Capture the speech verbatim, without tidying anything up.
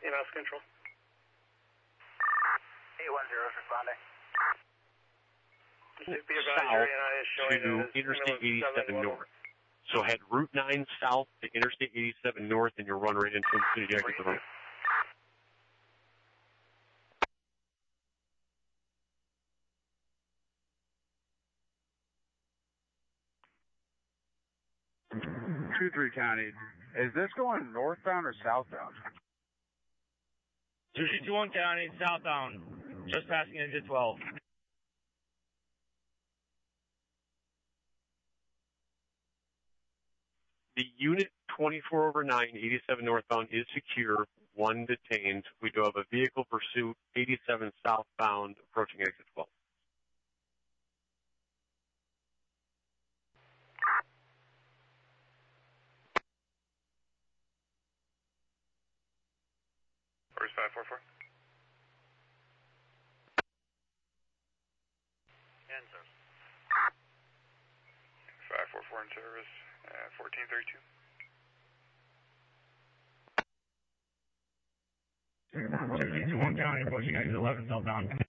E M S control. eight one zero is responding. Mississippi advisory and I is showing to as Interstate seven eighty-seven level. north. So head Route nine south to Interstate eighty-seven north, and you'll run right into them as soon as you exit the road. two three County, is this going northbound or southbound? two two one County, southbound, just passing exit twelve. The unit twenty-four over nine, eighty-seven northbound is secure, one detained. We do have a vehicle pursuit, eighty-seven southbound, approaching exit twelve. Where's five four four? In service. five four four in service, uh, fourteen thirty-two. two two one County, approaching exit eleven southbound.